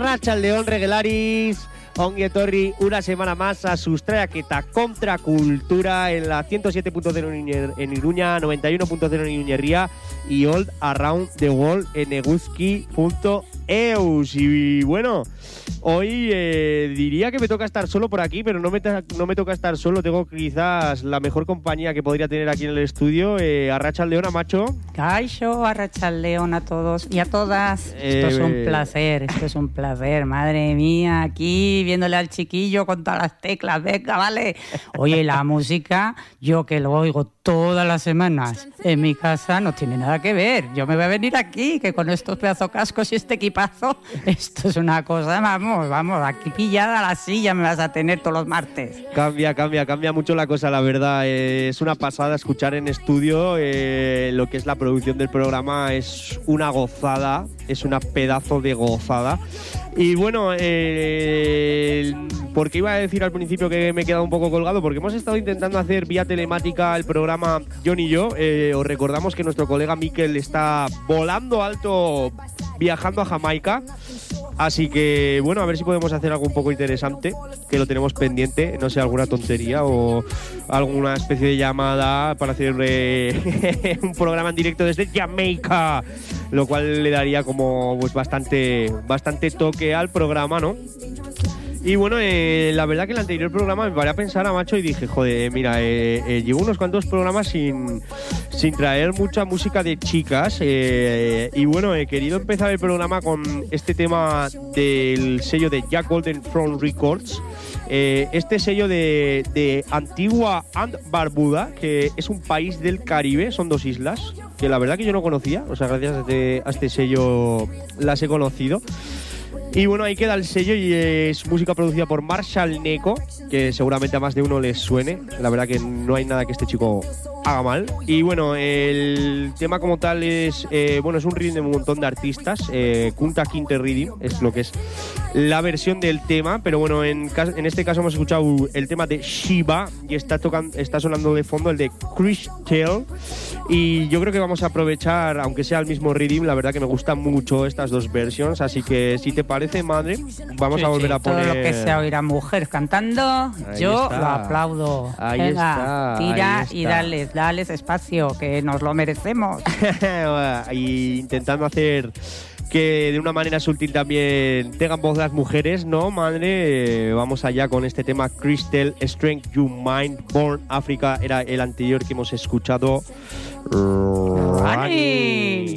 Arratsaldeon Regelaris, ongi etorri una semana más a Sustraiak eta Contracultura en la 107.0 en Iruña, 91.0 en Iruñerría y All Around the World en eguzki.eus. Y bueno, hoy diría que me toca estar solo por aquí, pero no me toca estar solo. Tengo quizás la mejor compañía que podría tener aquí en el estudio. Arratsaldeon, Macho. Kaixo, Arratsaldeon a todos y a todas. Esto es un placer, madre mía, aquí viéndole al chiquillo con todas las teclas, venga, vale. Oye, la música, yo que lo oigo todas las semanas en mi casa, no tiene nada que ver. Yo me voy a venir aquí, que con estos pedazos cascos y este equipazo, esto es una cosa, vamos, aquí pillada la silla me vas a tener todos los martes. Cambia mucho la cosa, la verdad. Es una pasada escuchar en estudio lo que es la producción del programa. Es una gozada, es una pedazo de gozada. Y bueno, porque iba a decir al principio que me he quedado un poco colgado, porque hemos estado intentando hacer vía telemática el programa John y yo. Os recordamos que nuestro colega Mikel está volando alto, viajando a Jamaica. Así que, bueno, a ver si podemos hacer algo un poco interesante, que lo tenemos pendiente, no sé, alguna tontería o alguna especie de llamada para hacer un programa en directo desde Jamaica, lo cual le daría como pues bastante toque al programa, ¿no? Y bueno, la verdad que el anterior programa me paré a pensar a Macho y dije, joder, mira, llevo unos cuantos programas sin traer mucha música de chicas, y bueno, he querido empezar el programa con este tema del sello de Jack Golden Front Records, este sello de Antigua and Barbuda, que es un país del Caribe, son dos islas, que la verdad que yo no conocía, o sea, gracias a este sello las he conocido. Y bueno, ahí queda el sello y es música producida por Marshall Neko, que seguramente a más de uno les suene. La verdad que no hay nada que este chico haga mal. Y bueno, el tema como tal es es un rhythm de un montón de artistas. Kunta Kinte Rhythm es lo que es la versión del tema. Pero bueno, en este caso hemos escuchado el tema de Shiva y está sonando de fondo el de Crystal. Y yo creo que vamos a aprovechar, aunque sea el mismo rhythm, la verdad que me gustan mucho estas dos versiones. Así que si te parece, madre, vamos a volver a poner... Todo lo que sea oír a mujer cantando, ahí yo está. Lo aplaudo. Ahí venga, está. Tira ahí está. Y dales espacio, que nos lo merecemos. Y intentando hacer que de una manera sutil también tengan voz las mujeres, ¿no, madre? Vamos allá con este tema Crystal, Strength You Mind, Born Africa, era el anterior que hemos escuchado. Running.